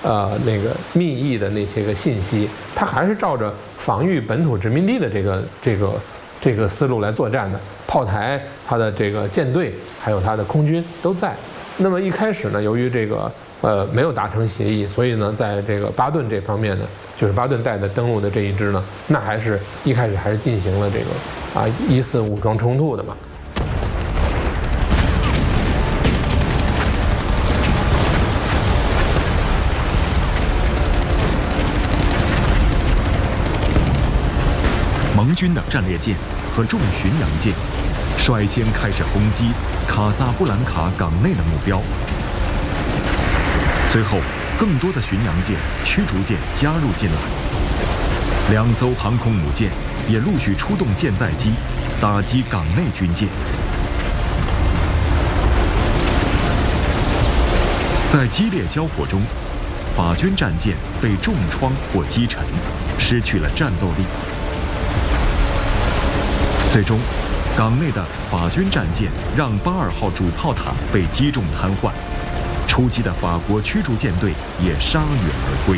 那个密译的那些个信息，他还是照着防御本土殖民地的这个思路来作战的。炮台、他的这个舰队，还有他的空军都在。那么一开始呢，由于这个没有达成协议，所以呢，在这个巴顿这方面呢，就是巴顿带的登陆的这一支呢，那还是一开始还是进行了这个疑似武装冲突的嘛。 盟军的战列舰和重巡洋舰率先开始轰击卡萨布兰卡港内的目标。随后，更多的巡洋舰、驱逐舰加入进来，2艘航空母舰也陆续出动舰载机，打击港内军舰。在激烈交火中，法军战舰被重创或击沉，失去了战斗力。最终，港内的法军战舰让巴尔号主炮塔被击中瘫痪，出击的法国驱逐舰队也铩羽而归。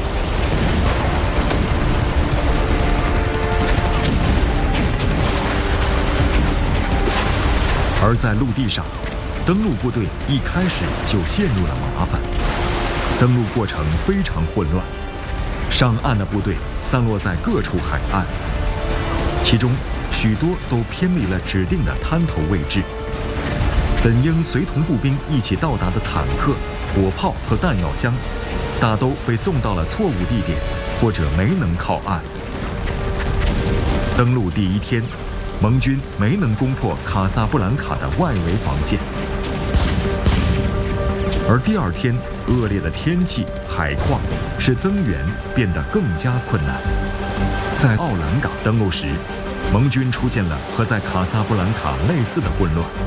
而在陆地上，登陆部队一开始就陷入了麻烦，登陆过程非常混乱，上岸的部队散落在各处海岸，其中许多都偏离了指定的滩头位置。本应随同步兵一起到达的坦克、火炮和弹药箱，大都被送到了错误地点，或者没能靠岸。登陆第1天，盟军没能攻破卡萨布兰卡的外围防线，而第2天，恶劣的天气、海况使增援变得更加困难。在奥兰港登陆时，盟军出现了和在卡萨布兰卡类似的混乱，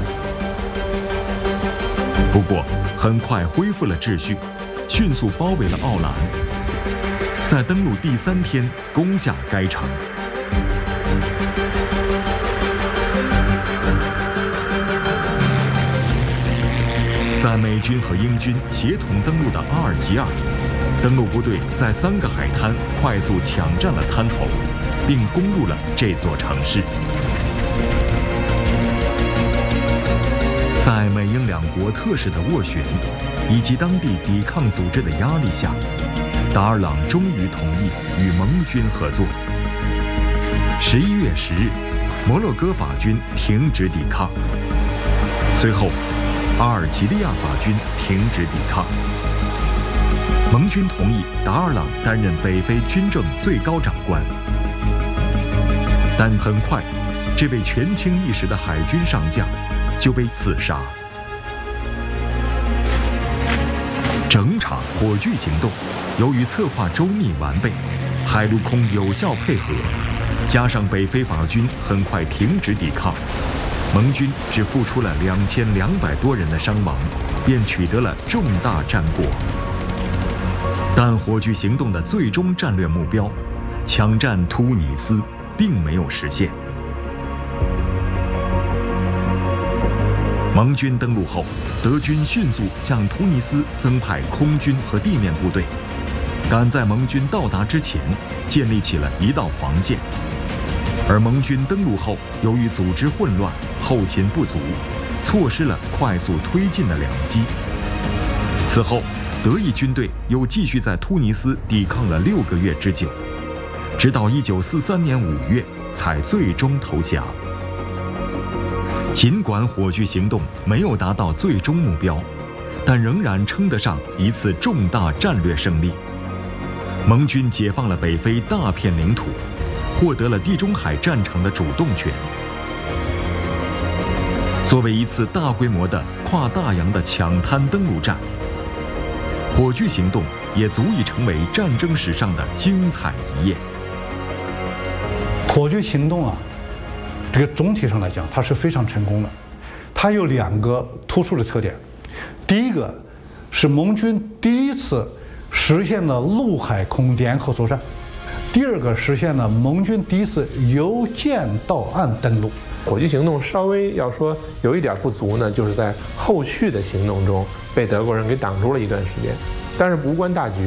不过很快恢复了秩序，迅速包围了奥兰，在登陆第3天攻下该城。在美军和英军协同登陆的阿尔及尔，登陆部队在3个海滩快速抢占了滩头，并攻入了这座城市。在美英2国特使的斡旋以及当地抵抗组织的压力下，达尔朗终于同意与盟军合作。11月10日，摩洛哥法军停止抵抗，随后阿尔及利亚法军停止抵抗。盟军同意达尔朗担任北非军政最高长官，但很快，这位权倾一时的海军上将就被刺杀。整场火炬行动，由于策划周密完备，海陆空有效配合，加上北非法军很快停止抵抗，盟军只付出了2200多人的伤亡，便取得了重大战果。但火炬行动的最终战略目标——抢占突尼斯，并没有实现。盟军登陆后，德军迅速向突尼斯增派空军和地面部队，赶在盟军到达之前建立起了一道防线。而盟军登陆后，由于组织混乱、后勤不足，错失了快速推进的良机。此后，德意军队又继续在突尼斯抵抗了6个月之久，直到1943年5月才最终投降。尽管火炬行动没有达到最终目标，但仍然称得上一次重大战略胜利。盟军解放了北非大片领土，获得了地中海战场的主动权。作为一次大规模的跨大洋的抢滩登陆战，火炬行动也足以成为战争史上的精彩一页。 火炬行动啊，这个总体上来讲，它是非常成功的。它有2个突出的特点。第一个是盟军第一次实现了陆海空联合作战；第2个实现了盟军第一次由舰到岸登陆。 火炬行动稍微要说有一点不足呢，就是在后续的行动中被德国人给挡住了一段时间，但是无关大局。